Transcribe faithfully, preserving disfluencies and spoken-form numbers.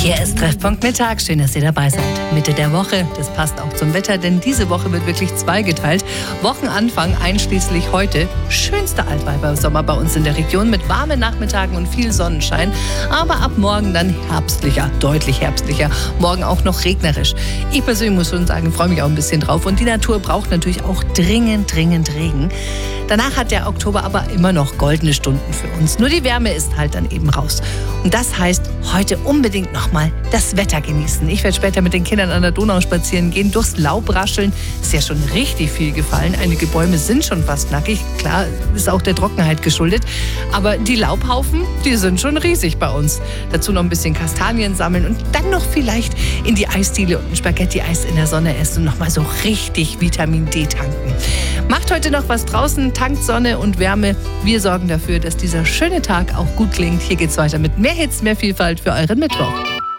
Hier ist Treffpunkt Mittag. Schön, dass ihr dabei seid. Mitte der Woche, das passt auch zum Wetter, denn diese Woche wird wirklich zweigeteilt. Wochenanfang einschließlich heute. Schönster Altweibersommer bei uns in der Region mit warmen Nachmittagen und viel Sonnenschein. Aber ab morgen dann herbstlicher, deutlich herbstlicher. Morgen auch noch regnerisch. Ich persönlich muss schon sagen, freue mich auch ein bisschen drauf. Und die Natur braucht natürlich auch dringend, dringend Regen. Danach hat der Oktober aber immer noch goldene Stunden für uns. Nur die Wärme ist halt dann eben raus. Und das heißt, heute unbedingt nochmal das Wetter genießen. Ich werde später mit den Kindern an der Donau spazieren gehen, durchs Laub rascheln. Ist ja schon richtig viel gefallen. Einige Bäume sind schon fast nackig. Klar, ist auch der Trockenheit geschuldet. Aber die Laubhaufen, die sind schon riesig bei uns. Dazu noch ein bisschen Kastanien sammeln und dann noch vielleicht in die Eisdiele und ein Spaghetti-Eis in der Sonne essen und nochmal so richtig Vitamin D tanken. Macht heute noch was draußen, tankt Sonne und Wärme. Wir sorgen dafür, dass dieser schöne Tag auch gut klingt. Hier geht's weiter mit mehr Hits, mehr Vielfalt für euren Mittwoch.